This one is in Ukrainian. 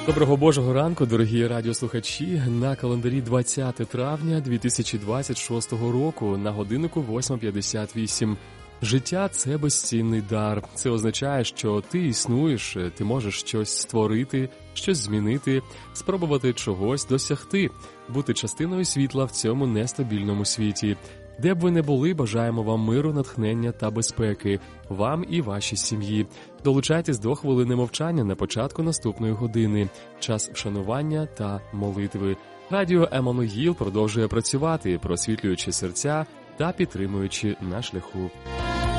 Доброго Божого ранку, дорогі радіослухачі. На календарі 20 травня 2026 року, на годиннику 8:58. Життя – це безцінний дар. Це означає, що ти існуєш, ти можеш щось створити, щось змінити, спробувати чогось досягти, бути частиною світла в цьому нестабільному світі. Де б ви не були, бажаємо вам миру, натхнення та безпеки, вам і вашій сім'ї. Долучайтесь до хвилини мовчання на початку наступної години. Час вшанування та молитви. Радіо Еммануїл продовжує працювати, просвітлюючи серця та підтримуючи на шляху.